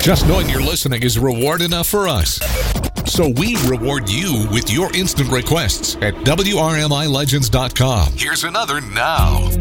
Just knowing you're listening is reward enough for us. So we reward you with your instant requests at WRMILegends.com. Here's another now.